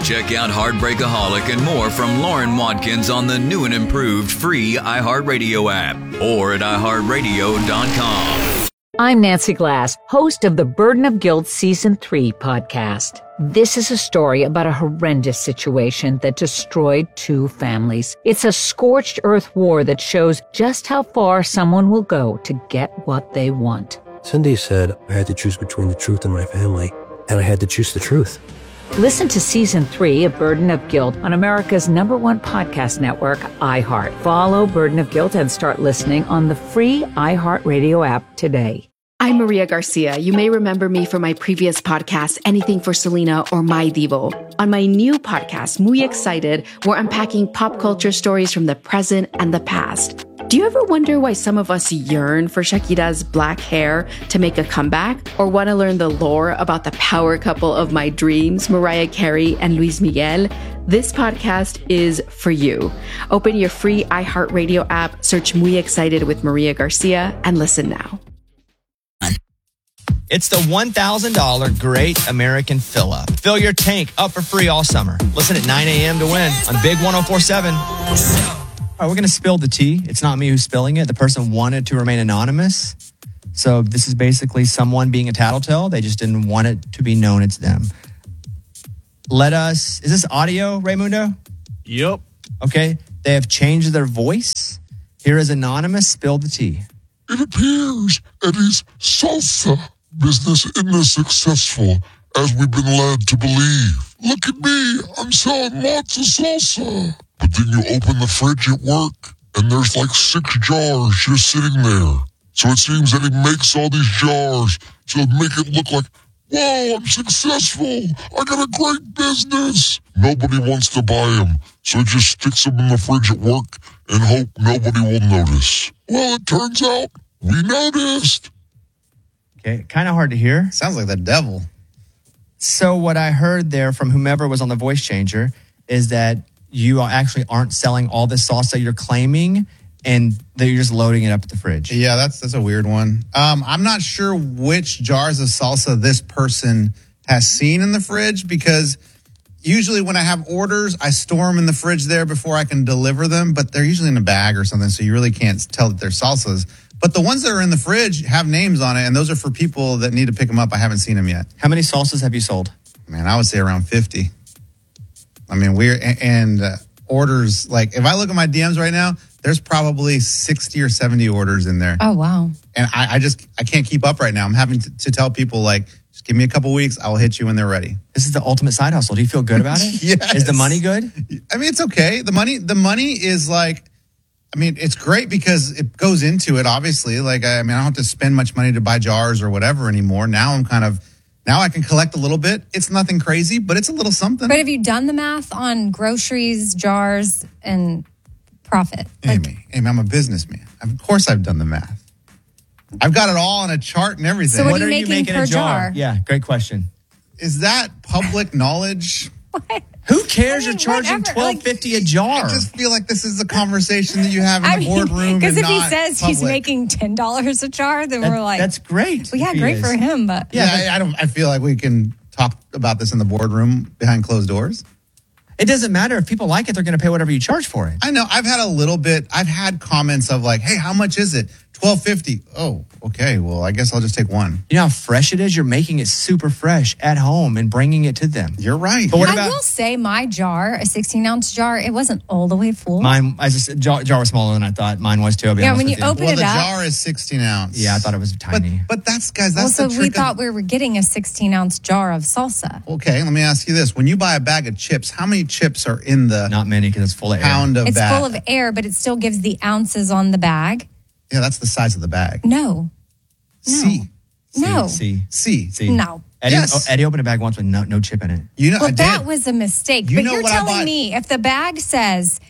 Check out Heartbreakaholic and more from Lauren Watkins on the new and improved free iHeartRadio app or at iHeartRadio.com. I'm Nancy Glass, host of the Burden of Guilt Season 3 podcast. This is a story about a horrendous situation that destroyed 2 families. It's a scorched earth war that shows just how far someone will go to get what they want. Cindy said I had to choose between the truth and my family, and I had to choose the truth. Listen to Season 3 of Burden of Guilt on America's #1 podcast network, iHeart. Follow Burden of Guilt and start listening on the free iHeartRadio app today. I'm Maria Garcia. You may remember me from my previous podcast, Anything for Selena or My Divo. On my new podcast, Muy Excited, we're unpacking pop culture stories from the present and the past. Do you ever wonder why some of us yearn for Shakira's black hair to make a comeback? Or want to learn the lore about the power couple of my dreams, Mariah Carey and Luis Miguel? This podcast is for you. Open your free iHeartRadio app, search Muy Excited with Maria Garcia, and listen now. It's the $1,000 Great American Fill-Up. Fill your tank up for free all summer. Listen at 9 a.m. to win on Big 104.7. All right, we're going to spill the tea. It's not me who's spilling it. The person wanted to remain anonymous. So this is basically someone being a tattletale. They just didn't want it to be known it's them. Is this audio, Raymundo? Yep. Okay. They have changed their voice. Here is Anonymous. Spill the tea. It appears Eddie's salsa business isn't as successful as we've been led to believe. Look at me, I'm selling lots of salsa. But then you open the fridge at work and there's like 6 jars just sitting there. So it seems that he makes all these jars to make it look like, whoa, I'm successful. I got a great business. Nobody wants to buy them. So he just sticks them in the fridge at work and hope nobody will notice. Well, it turns out we noticed. Okay, kind of hard to hear. Sounds like the devil. So what I heard there from whomever was on the voice changer is that you actually aren't selling all this salsa you're claiming, and that you're just loading it up at the fridge. Yeah, that's a weird one. I'm not sure which jars of salsa this person has seen in the fridge, because usually when I have orders, I store them in the fridge there before I can deliver them, but they're usually in a bag or something, so you really can't tell that they're salsas. But the ones that are in the fridge have names on it, and those are for people that need to pick them up. I haven't seen them yet. How many salsas have you sold? Man, I would say around 50. I mean, orders, like if I look at my DMs right now, there's probably 60 or 70 orders in there. Oh, wow. And I can't keep up right now. I'm having to tell people, like, just give me a couple weeks. I'll hit you when they're ready. This is the ultimate side hustle. Do you feel good about it? Yes. Is the money good? I mean, it's okay. The money is like, I mean, it's great because it goes into it, obviously. Like, I don't have to spend much money to buy jars or whatever anymore. Now I can collect a little bit. It's nothing crazy, but it's a little something. But have you done the math on groceries, jars, and profit? Amy, I'm a businessman. Of course I've done the math. I've got it all on a chart and everything. So what are you making per jar? Yeah, great question. Is that public knowledge? What? Who cares? You're charging $12.50 a jar. I just feel like this is a conversation that you have in the boardroom. Because if he not says public. he's making $10 a jar, then we're like, that's great. Well, yeah, great for him. But I feel like we can talk about this in the boardroom behind closed doors. It doesn't matter. If people like it, they're going to pay whatever you charge for it. I know. I've had comments of like, hey, how much is it? $12.50. Oh, okay. Well, I guess I'll just take one. You know how fresh it is? You're making it super fresh at home and bringing it to them. You're right. But I will say my jar, a 16-ounce jar, it wasn't all the way full. Mine, jar was smaller than I thought. Mine was too. I'll be honest when with you open it the up. jar is 16 ounce. Yeah, I thought it was tiny. But that's the so trick. we thought we were getting a 16-ounce jar of salsa. Okay, let me ask you this. When you buy a bag of chips, how many chips are in the Not many, because it's full of pound air. of It's bag? full of air, but it still gives the ounces on the bag. Yeah, that's the size of the bag. No. C. No. See. No. Eddie opened a bag once with no chip in it. You know, Well, that was a mistake. You but know you're what I telling bought? me if the bag says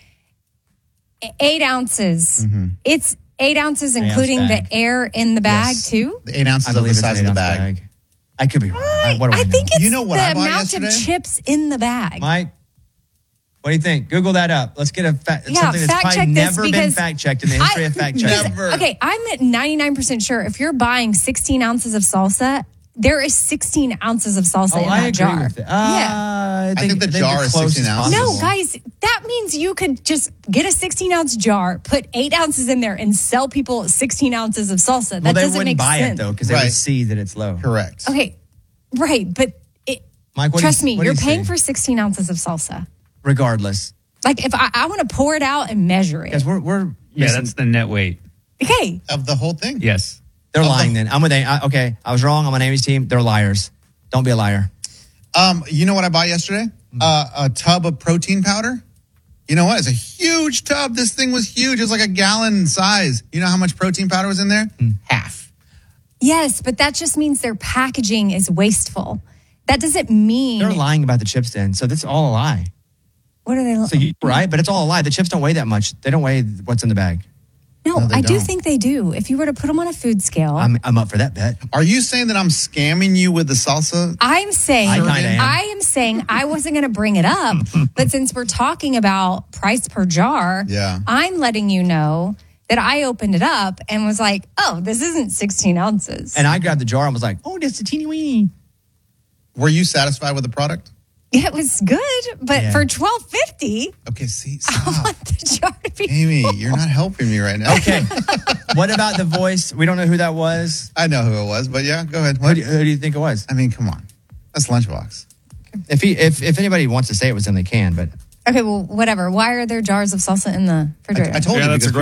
8 ounces, it's 8 ounces, including the bag. air in the bag Yes. too? The 8 ounces I of the believe size of the bag. I could be wrong. What do I know? think it's You know what the I bought amount yesterday? of chips in the bag. Mike, what do you think? Google that up. Let's get something that's fact probably check this never been because fact checked in the history of fact checking. Never. Okay, I'm at 99% sure if you're buying 16 ounces of salsa, there is 16 ounces of salsa in I that agree jar. with it. Yeah. I think the jar is 16 ounces. No, guys, that means you could just get a 16-ounce jar, put 8 ounces in there, and sell people 16 ounces of salsa. That doesn't make sense. Buy it, though, because they would see that it's low. Correct. Okay, right, but Mike, trust me, you're paying for 16 ounces of salsa. Regardless. Like, if I want to pour it out and measure it. Because we're that's the net weight. Okay. Of the whole thing? Yes. They're lying then. I'm with okay, I was wrong. I'm on Amy's team. They're liars. Don't be a liar. You know what I bought yesterday? A tub of protein powder. You know what? It's a huge tub. This thing was huge. It was like a gallon size. You know how much protein powder was in there? Half. Yes, but that just means their packaging is wasteful. That doesn't mean... They're lying about the chips then. So that's all a lie. What are they... So you're right, but it's all a lie. The chips don't weigh that much. They don't weigh what's in the bag. No, I do think they do. If you were to put them on a food scale... I'm up for that bet. Are you saying that I'm scamming you with the salsa? I'm saying... I am saying I wasn't going to bring it up, but since we're talking about price per jar, I'm letting you know that I opened it up and was like, oh, this isn't 16 ounces. And I grabbed the jar and was like, oh, that's a teeny weeny. Were you satisfied with the product? It was good, but for $12.50. Okay, see, I want the jar to be Amy, full. you're not helping me right now. Okay. What about the voice? We don't know who that was. I know who it was, but yeah, go ahead. Who do you think it was? I mean, come on. That's Lunchbox. If anybody wants to say it was him, they can, but... Okay, well, whatever. Why are there jars of salsa in the refrigerator? I told you. That's a